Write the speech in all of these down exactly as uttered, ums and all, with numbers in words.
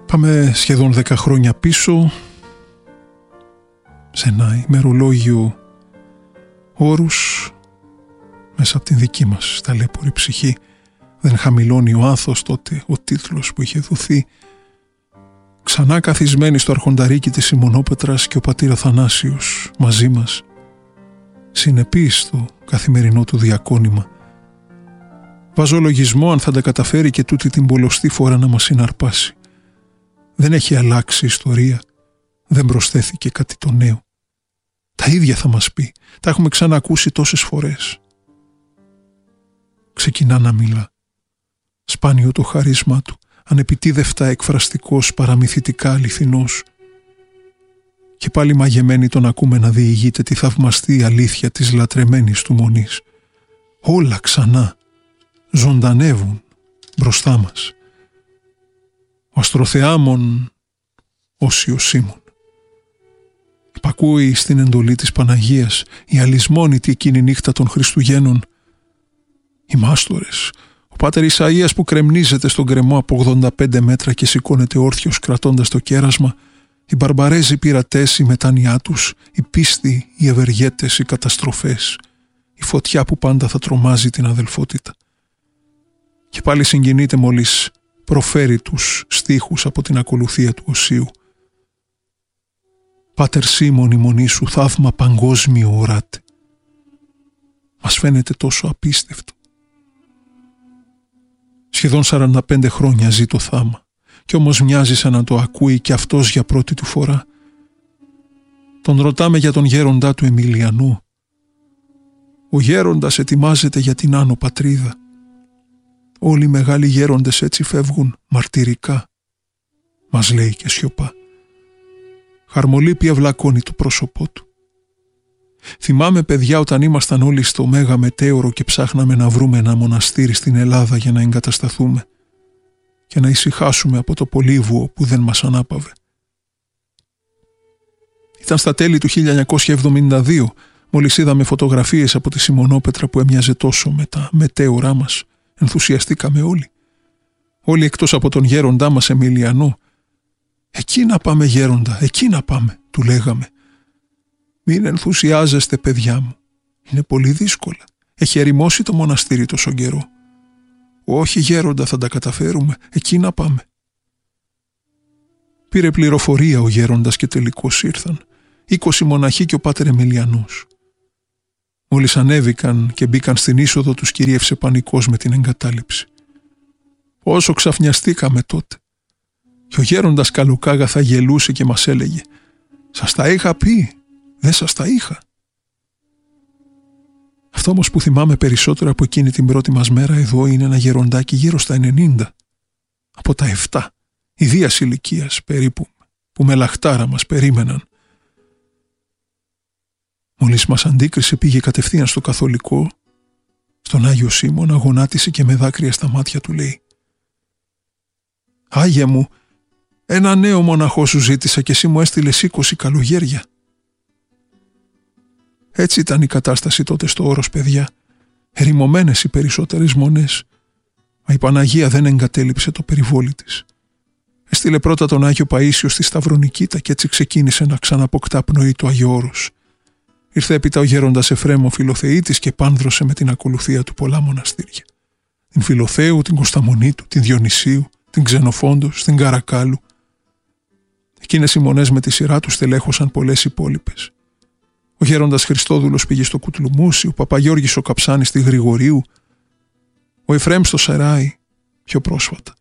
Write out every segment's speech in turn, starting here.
Πάμε σχεδόν δέκα χρόνια πίσω, σε ένα ημερολόγιο όρους, μέσα από την δική μας ταλέπορη ψυχή. Δεν χαμηλώνει ο άνθος τότε ο τίτλος που είχε δοθεί. Ξανά καθισμένοι στο αρχονταρίκι της Σιμωνόπετρας και ο πατήρ Αθανάσιος μαζί μας, συνεπείς στο καθημερινό του διακόνημα. Βάζω λογισμό αν θα τα καταφέρει και τούτη την πολλωστή φορά να μας συναρπάσει. Δεν έχει αλλάξει η ιστορία, δεν προσθέθηκε κάτι το νέο. Τα ίδια θα μας πει, τα έχουμε ξανακούσει τόσες φορές. Ξεκινά να μιλά. Σπάνιο το χαρίσμα του, ανεπιτίδευτα εκφραστικός, παραμυθιτικά αληθινός. Και πάλι μαγεμένοι τον ακούμε να διηγείται τη θαυμαστή αλήθεια της λατρεμένης του μονής. Όλα ξανά ζωντανεύουν μπροστά μας. Ο αστροθεάμων Όσιος Σίμων υπακούει στην εντολή της Παναγίας, η αλυσμόνητη εκείνη νύχτα των Χριστουγέννων. Οι μάστορες, ο πάτερ Ισαΐας που κρεμνίζεται στον γκρεμό από ογδόντα πέντε μέτρα και σηκώνεται όρθιος κρατώντας το κέρασμα, οι μπαρμπαρέζοι πειρατές, η μετάνοιά τους, η πίστη, οι ευεργέτες, οι καταστροφές, η φωτιά που πάντα θα τρομάζει την αδελφότητα. Και πάλι συγκινείται μόλις προφέρει τους στίχους από την ακολουθία του Οσίου. «Πάτερ Σίμων, η μονή σου θαύμα παγκόσμιο οράτε». Μας φαίνεται τόσο απίστευτο. Σχεδόν σαράντα πέντε χρόνια ζει το θάμα, κι όμως μοιάζει σαν να το ακούει κι αυτός για πρώτη του φορά. Τον ρωτάμε για τον γέροντά του Εμιλιανού. Ο γέροντας ετοιμάζεται για την άνω πατρίδα. Όλοι οι μεγάλοι γέροντες έτσι φεύγουν μαρτυρικά, μας λέει και σιωπά. Χαρμολύπη αυλακώνει το πρόσωπό του. Θυμάμαι, παιδιά, όταν ήμασταν όλοι στο Μέγα Μετέωρο και ψάχναμε να βρούμε ένα μοναστήρι στην Ελλάδα για να εγκατασταθούμε και να ησυχάσουμε από το πολύβουο που δεν μας ανάπαυε. Ήταν στα τέλη του χίλια εννιακόσια εβδομήντα δύο, μόλις είδαμε φωτογραφίες από τη Σιμωνόπετρα που έμοιαζε τόσο με τα μετέωρά μας. Ενθουσιαστήκαμε όλοι. Όλοι εκτός από τον γέροντά μας Εμιλιανό. «Εκεί να πάμε, γέροντα, εκεί να πάμε», του λέγαμε. «Μην ενθουσιάζεστε, παιδιά μου. Είναι πολύ δύσκολα. Έχει ερημώσει το μοναστήρι τόσο καιρό». «Όχι, γέροντα, θα τα καταφέρουμε. Εκεί να πάμε». Πήρε πληροφορία ο γέροντας και τελικώς ήρθαν. Είκοσι μοναχοί και ο πάτερ Εμιλιανός. Μόλις ανέβηκαν και μπήκαν στην είσοδο, τους κυρίευσε πανικός με την εγκατάλειψη. Όσο ξαφνιαστήκαμε τότε. Και ο γέροντας καλοκάγαθα γελούσε και μας έλεγε «Σας τα είχα πει, δεν σας τα είχα». Αυτό όμως που θυμάμαι περισσότερο από εκείνη την πρώτη μας μέρα εδώ είναι ένα γεροντάκι γύρω στα ενενήντα, από τα επτά, ιδίας ηλικίας περίπου, που με λαχτάρα μας περίμεναν. Μόλις μας αντίκρισε πήγε κατευθείαν στο καθολικό, στον Άγιο Σίμωνα, γονάτισε και με δάκρυα στα μάτια του λέει «Άγιε μου, ένα νέο μοναχό σου ζήτησα και εσύ μου έστειλες είκοσι καλογέρια». Έτσι ήταν η κατάσταση τότε στο όρος, παιδιά. Ερημωμένες οι περισσότερες μονές. Μα η Παναγία δεν εγκατέλειψε το περιβόλι της. Έστειλε πρώτα τον Άγιο Παΐσιο στη Σταυρονικήτα και έτσι ξεκίνησε να ξαναποκτά πνοή του Αγίου Όρους. Ήρθε έπειτα ο γέροντας Εφραίμ ο Φιλοθεήτης και πάνδρωσε με την ακολουθία του πολλά μοναστήρια. Την Φιλοθέου, την Κωνσταμονίτου, την Διονυσίου, την Ξενοφόντος, την Καρακάλου. Εκείνες οι μονές με τη σειρά τους τελέχωσαν πολλές υπόλοιπες. Ο γέροντας Χριστόδουλος πήγε στο Κουτλουμούσι, ο Παπαγιώργης ο Καψάνης στη Γρηγορίου, ο Εφραίμ στο Σεράι πιο πρόσφατα.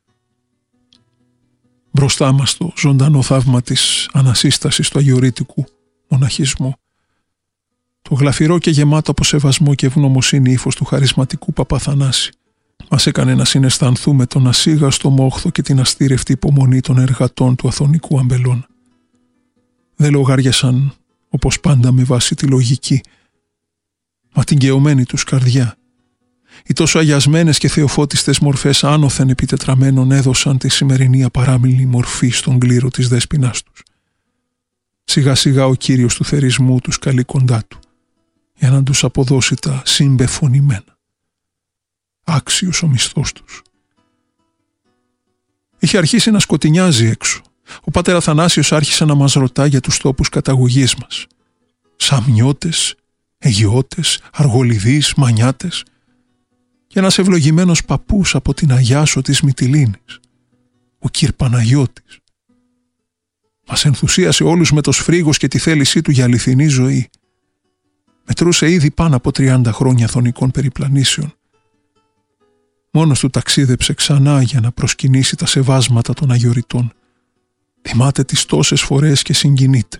Μπροστά μας το ζωντανό θαύμα της ανασύστασης του αγιορείτικου μοναχισμού. Το γλαφυρό και γεμάτο από σεβασμό και ευγνωμοσύνη ύφος του χαρισματικού Παπαθανάση μας έκανε να συναισθανθούμε τον ασίγαστο μόχθο και την αστήρευτη υπομονή των εργατών του αθωνικού αμπελών. Δεν λογάριασαν όπως πάντα με βάση τη λογική, μα την γεωμένη τους καρδιά. Οι τόσο αγιασμένες και θεοφώτιστες μορφές άνωθεν επιτετραμένων έδωσαν τη σημερινή απαράμιλη μορφή στον κλήρο της δέσποινάς τους. Σιγά σιγά ο Κύριος του θερισμού τους καλεί κοντά του, για να τους αποδώσει τα συμπεφωνημένα. Άξιος ο μισθός τους. Είχε αρχίσει να σκοτεινιάζει έξω. Ο πάτερ Αθανάσιος άρχισε να μας ρωτά για τους τόπους καταγωγής μας. Σαμιώτες, Αιγιώτες, Αργολιδείς, Μανιάτες και ένας ευλογημένος παππούς από την Αγιάσο της Μυτιλήνης, ο κυρ Παναγιώτης. Μας ενθουσίασε όλους με το σφρίγος και τη θέλησή του για αληθινή ζωή. Μετρούσε ήδη πάνω από τριάντα χρόνια θονικών περιπλανήσεων. Μόνος του ταξίδεψε ξανά για να προσκυνήσει τα σεβάσματα των αγιοριτών. Θυμάται τις τόσες φορές και συγκινείται.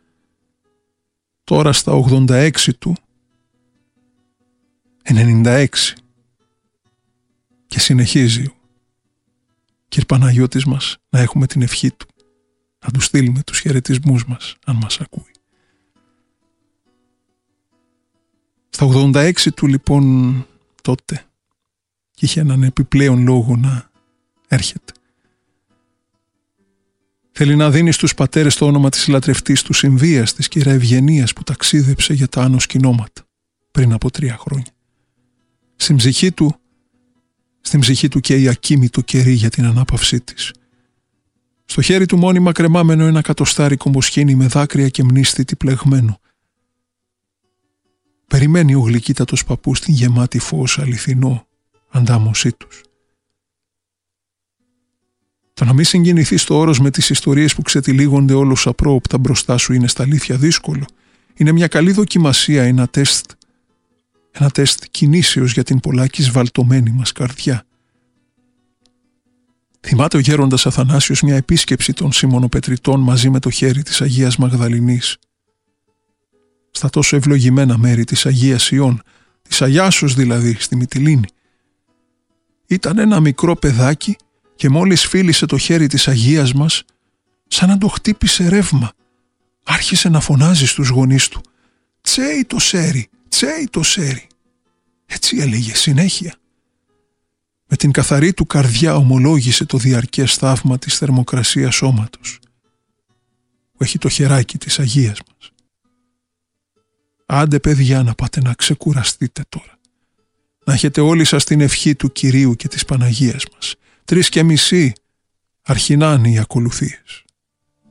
Τώρα στα ογδόντα έξι του, ενενήντα έξι, και συνεχίζει ο κυρ Παναγιώτης μας να έχουμε την ευχή του, να του στείλουμε τους χαιρετισμούς μας αν μας ακούει. Στα ογδόντα έξι του λοιπόν τότε είχε έναν επιπλέον λόγο να έρχεται. Θέλει να δίνει στους πατέρες το όνομα της λατρευτής του Συμβίας, της κυρα Ευγενίας, που ταξίδεψε για τα άνω σκηνώματα πριν από τρία χρόνια. Στην ψυχή του, στην ψυχή του καίει ακίμητο κερί για την ανάπαυσή της. Στο χέρι του μόνιμα κρεμάμενο ένα κατοστάρικο μοσχήνι με δάκρυα και μνήσθητη πλεγμένο. Περιμένει ο γλυκύτατος παππούς την γεμάτη φως αληθινό αντάμωσή τους. Το να μην συγκινηθείς στο όρος με τις ιστορίες που ξετυλίγονται όλος απρόοπτα μπροστά σου είναι στα αλήθεια δύσκολο. Είναι μια καλή δοκιμασία, ένα τεστ, ένα τεστ κινήσεως για την πολλάκις βαλτωμένη μας καρδιά. Θυμάται ο γέροντας Αθανάσιος μια επίσκεψη των Σιμωνοπετριτών μαζί με το χέρι της Αγίας Μαγδαληνής. Στα τόσο ευλογημένα μέρη της Αγίας Ιών, της Αγιάσος δηλαδή, στη Μυτιλήνη. Ήταν ένα μικρό παιδάκι και μόλις φίλησε το χέρι της Αγίας μας, σαν να το χτύπησε ρεύμα. Άρχισε να φωνάζει στους γονείς του «Τσέι το σέρι, τσέι το σέρι». Έτσι έλεγε συνέχεια. Με την καθαρή του καρδιά ομολόγησε το διαρκές θαύμα της θερμοκρασίας σώματος, που έχει το χεράκι της Αγίας μας. Άντε παιδιά, να πάτε να ξεκουραστείτε τώρα. Να έχετε όλοι σας την ευχή του Κυρίου και της Παναγίας μας. Τρεις και μισή αρχινάνε οι ακολουθίες.